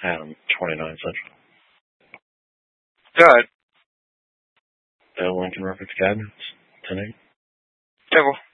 Adam 29 Central. Go ahead. The Lincoln Records cabinets tonight. Temple.